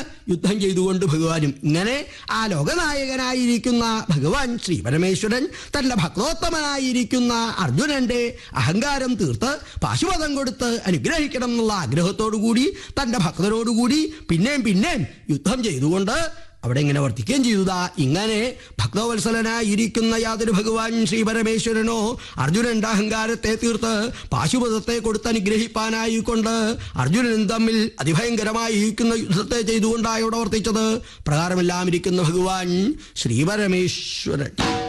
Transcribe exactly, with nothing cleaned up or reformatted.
യുദ്ധം ചെയ്തുകൊണ്ട് ഭഗവാനും. ഇങ്ങനെ ആ ലോകനായകനായിരിക്കുന്ന ഭഗവാൻ ശ്രീ പരമേശ്വരൻ തന്റെ ഭക്തോത്തമനായിരിക്കുന്ന അർജുനന്റെ അഹങ്കാരം തീർത്ത് പാശുപതം കൊടുത്ത് അനുഗ്രഹിക്കണം എന്നുള്ള ആഗ്രഹത്തോടുകൂടി തന്റെ ഭക്തരോടുകൂടി പിന്നെയും പിന്നെയും യുദ്ധം ചെയ്തുകൊണ്ട് അവിടെ ഇങ്ങനെ വർത്തിക്കുകയും ചെയ്തതാ. ഇങ്ങനെ ഭക്തവത്സലനായിരിക്കുന്ന യാതൊരു ഭഗവാൻ ശ്രീ പരമേശ്വരനോ അർജുനന്റെ അഹങ്കാരത്തെ തീർത്ത് പാശുപതത്തെ കൊടുത്ത് അനുഗ്രഹിപ്പാനായിക്കൊണ്ട് അർജുനനും തമ്മിൽ അതിഭയങ്കരമായിരിക്കുന്ന യുദ്ധത്തെ ചെയ്തുകൊണ്ടാണ് ഇവിടെ വർത്തിച്ചത്. പ്രകാരമെല്ലാം ഇരിക്കുന്ന ഭഗവാൻ ശ്രീ പരമേശ്വരൻ.